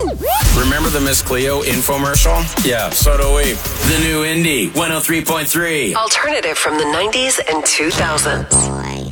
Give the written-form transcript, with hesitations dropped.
Remember the Miss Cleo infomercial? Yeah, so do we. The new Indie 103.3. Alternative from the 90s and 2000s.